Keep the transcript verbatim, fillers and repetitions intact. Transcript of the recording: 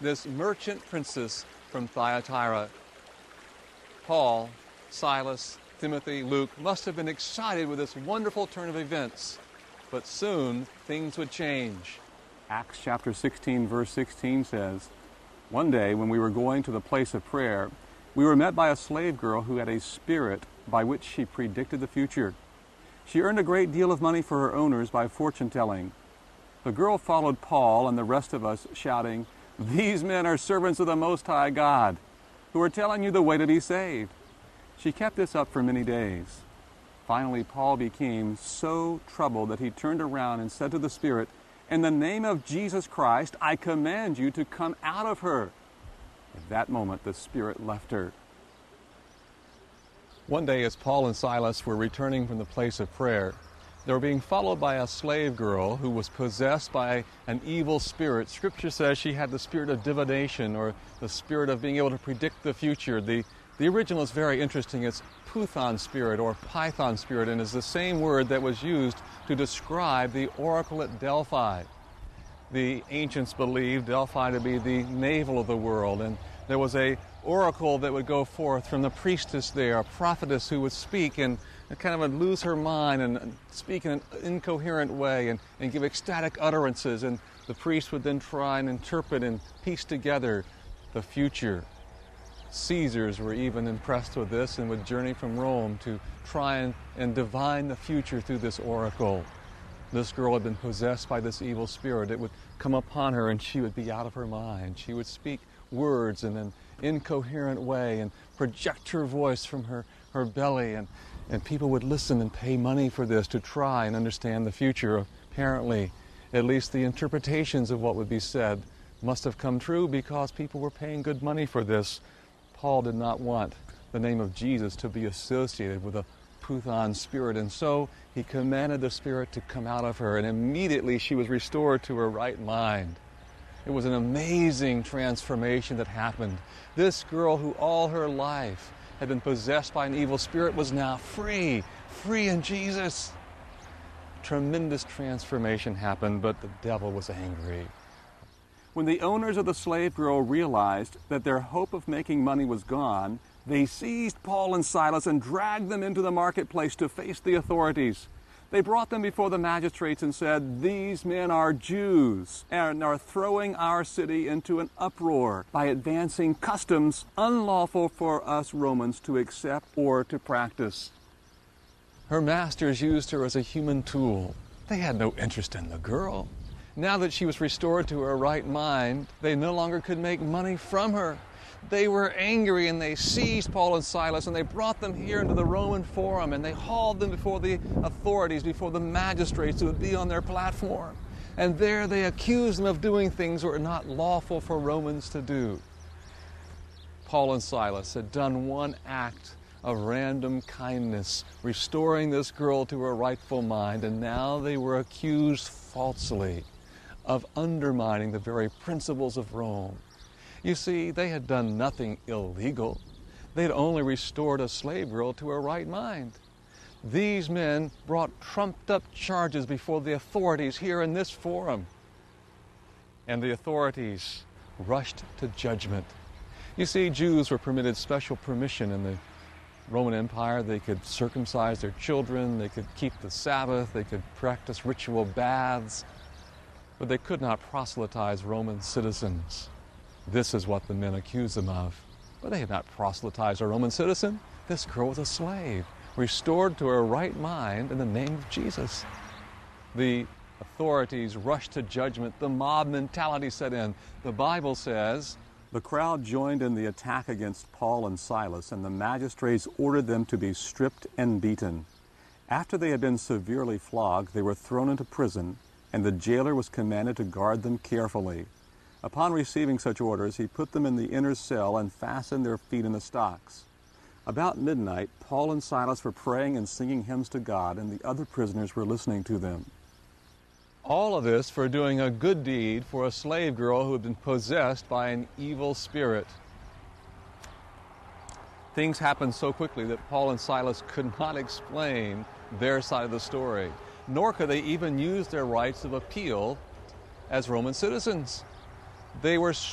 this merchant princess from Thyatira. Paul, Silas, Timothy, Luke must have been excited with this wonderful turn of events, but soon things would change. Acts chapter sixteen, verse sixteen says, "One day when we were going to the place of prayer, we were met by a slave girl who had a spirit by which she predicted the future. She earned a great deal of money for her owners by fortune-telling. The girl followed Paul and the rest of us, shouting, 'These men are servants of the Most High God, who are telling you the way to be saved.' She kept this up for many days. Finally, Paul became so troubled that he turned around and said to the spirit, 'In the name of Jesus Christ, I command you to come out of her.' At that moment, the spirit left her." One day, as Paul and Silas were returning from the place of prayer, they were being followed by a slave girl who was possessed by an evil spirit. Scripture says she had the spirit of divination, or the spirit of being able to predict the future. The, the original is very interesting. It's Python spirit or Python spirit, and is the same word that was used to describe the oracle at Delphi. The ancients believed Delphi to be the navel of the world, and there was a oracle that would go forth from the priestess there, a prophetess who would speak and, and kind of would lose her mind and, and speak in an incoherent way and, and give ecstatic utterances, and the priest would then try and interpret and piece together the future. Caesars were even impressed with this and would journey from Rome to try and, and divine the future through this oracle. This girl had been possessed by this evil spirit. It would come upon her and she would be out of her mind. She would speak words in an incoherent way and project her voice from her, her belly, and, and people would listen and pay money for this to try and understand the future. Apparently, at least the interpretations of what would be said must have come true because people were paying good money for this. Paul did not want the name of Jesus to be associated with a Python spirit, and so he commanded the spirit to come out of her, and immediately she was restored to her right mind. It was an amazing transformation that happened. This girl, who all her life had been possessed by an evil spirit, was now free, free in Jesus. Tremendous transformation happened, but the devil was angry. When the owners of the slave girl realized that their hope of making money was gone, they seized Paul and Silas and dragged them into the marketplace to face the authorities. They brought them before the magistrates and said, "These men are Jews and are throwing our city into an uproar by advancing customs unlawful for us Romans to accept or to practice." Her masters used her as a human tool. They had no interest in the girl. Now that she was restored to her right mind, they no longer could make money from her. They were angry, and they seized Paul and Silas, and they brought them here into the Roman Forum, and they hauled them before the authorities, before the magistrates who would be on their platform. And there they accused them of doing things that were not lawful for Romans to do. Paul and Silas had done one act of random kindness, restoring this girl to her rightful mind, and now they were accused falsely of undermining the very principles of Rome. You see, they had done nothing illegal. They had only restored a slave girl to her right mind. These men brought trumped-up charges before the authorities here in this forum, and the authorities rushed to judgment. You see, Jews were permitted special permission in the Roman Empire. They could circumcise their children, they could keep the Sabbath, they could practice ritual baths, but they could not proselytize Roman citizens. This is what the men accused them of. But they had not proselytized a Roman citizen. This girl was a slave, restored to her right mind in the name of Jesus. The authorities rushed to judgment. The mob mentality set in. The Bible says, "The crowd joined in the attack against Paul and Silas, and the magistrates ordered them to be stripped and beaten. After they had been severely flogged, they were thrown into prison, and the jailer was commanded to guard them carefully. Upon receiving such orders, he put them in the inner cell and fastened their feet in the stocks. About midnight, Paul and Silas were praying and singing hymns to God, and the other prisoners were listening to them." All of this for doing a good deed for a slave girl who had been possessed by an evil spirit. Things happened so quickly that Paul and Silas could not explain their side of the story, nor could they even use their rights of appeal as Roman citizens. They were